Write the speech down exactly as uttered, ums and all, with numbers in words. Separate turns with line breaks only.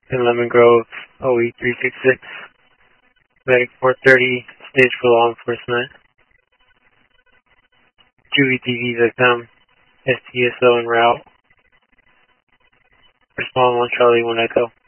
in Lemon Grove, O E three six six. Medic four thirty, stage for law enforcement. Juvie T V victim, S T S O en route. Respond one Charlie, one Echo.